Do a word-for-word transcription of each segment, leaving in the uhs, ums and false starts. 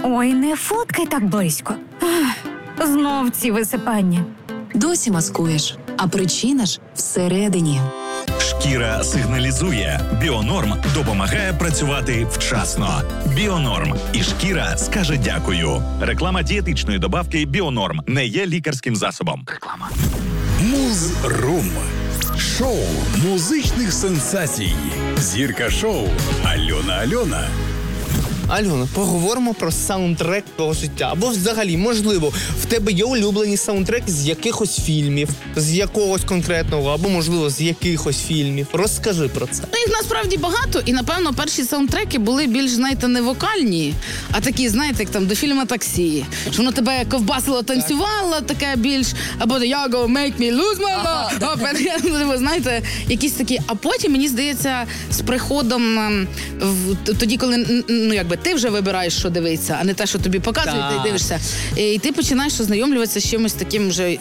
Ой, не фоткай так близько. Ах, знов ці висипання. Досі маскуєш, а причина ж всередині. Шкіра сигналізує. Біонорм допомагає працювати вчасно. Біонорм. І шкіра скаже дякую. Реклама дієтичної добавки Біонорм не є лікарським засобом. Реклама. Муз-рум. Шоу музичних сенсацій. Зірка шоу Альона Альона. Альона, поговоримо про саундтрек твого життя. Або взагалі, можливо, в тебе є улюблені саундтреки з якихось фільмів, з якогось конкретного, або, можливо, з якихось фільмів. Розкажи про це. Ну, їх насправді багато, і, напевно, перші саундтреки були більш, знаєте, не вокальні, а такі, знаєте, як там до фільму «Таксі». Що воно тебе ковбасило, танцювало, таке більш, або «Я go make me lose my love». Знаєте, якісь такі. А потім, мені здається, з приходом, в, тоді, коли, ну, якби, ти вже вибираєш, що дивитися, а не те, що тобі показують, ти дивишся. І ти починаєш ознайомлюватися з чимось таким вже,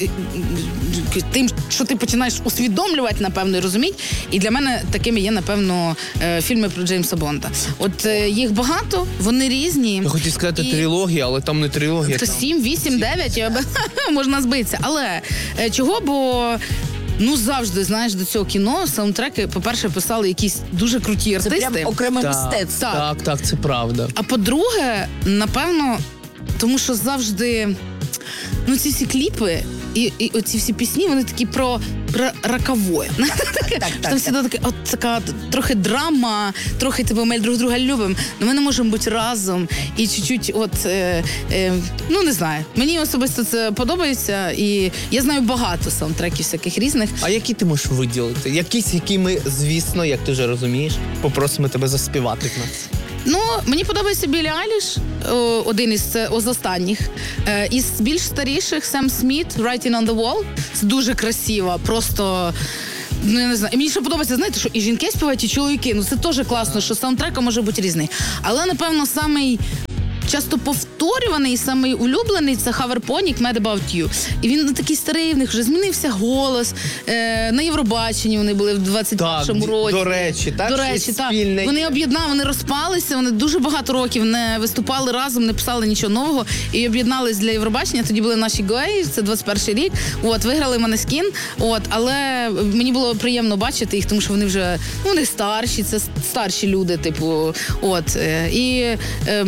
тим, що ти починаєш усвідомлювати, напевно, і розуміти. І для мене такими є, напевно, фільми про Джеймса Бонда. От їх багато, вони різні. Я хотів сказати і... трилогія, але там не трилогія. Там... сім, вісім, дев'ять, можна збитися. Але чого, бо... Ну, завжди, знаєш, до цього кіно саундтреки, по-перше, писали якісь дуже круті артисти. Це прям окреме так, мистецтво. Так, так, це правда. А по-друге, напевно, тому що завжди, ну, ці всі кліпи і, і оці всі пісні, вони такі про, про раковое. Так, так, Там так. всі таке, от така трохи драма, трохи типу, ми друг друга любимо, але ми не можемо бути разом. І чуть-чуть, от, е, е, ну, не знаю. Мені особисто це подобається, і я знаю багато саундтреків всяких різних. А які ти можеш виділити? Якісь, які ми, звісно, як ти вже розумієш, попросимо тебе заспівати в нас. Ну, мені подобається Біллі Айліш, один із, з останніх. Із більш старіших Сем Сміт, Writing on the Wall. Це дуже красиво, просто... Ну, я не знаю. І мені ще подобається, знаєте, що і жінки співають, і чоловіки. Ну, це теж класно, що саундтрек може бути різний. Але, напевно, самий часто повторюваний, самий улюблений – це Хаверпонік «Mad About You». І він такий старий, в них вже змінився голос. Е, на Євробаченні вони були в двадцять першому році. До речі, так? До речі, так. Спільне. Вони об'єднали, вони розпалися, вони дуже багато років не виступали разом, не писали нічого нового і об'єднались для Євробачення. Тоді були наші гої, це двадцять перший рік. От, виграли Måneskin. От, але мені було приємно бачити їх, тому що вони вже, ну, вони старші, це старші люди, типу, от. Е, і... Е,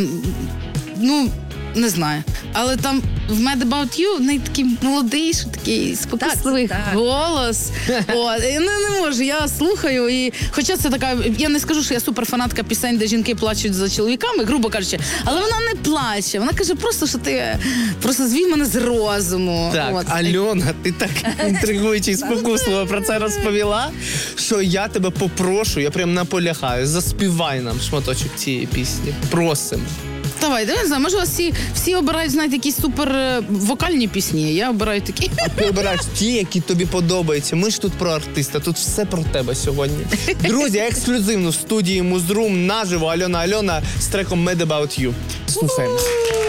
Ну, не знаю. Але там в «Mad About You» в неї такий молодий, що такий спокусливий голос. От. І, ну, не можу, я слухаю. І, хоча це така, я не скажу, що я суперфанатка пісень, де жінки плачуть за чоловіками, грубо кажучи, але вона не плаче. Вона каже просто, що ти просто звів мене з розуму. Так, от. Альона, ти так інтригуючи і спокусливо про це розповіла, що я тебе попрошу, я прям наполягаю, заспівай нам шматочок цієї пісні. Просимо. Давай, я не знаю, може, всі, всі обирають, знаєте, якісь супер вокальні пісні, я обираю такі. А ти обираєш ті, які тобі подобаються. Ми ж тут про артиста, тут все про тебе сьогодні. Друзі, ексклюзивно в студії Муз-рум наживо Альона Альона з треком «Mad About You». Слухаємо.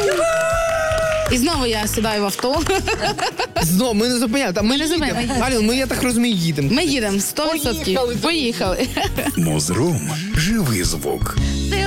І знову я сідаю в авто. Знову, ми не зупиняємо. Ми, Ми не їдемо. зупиняємо. Альон, ми, я так розумію, їдемо. Ми їдемо, сто відсотків. Поїхали. Поїхали. Муз-рум. Живий звук.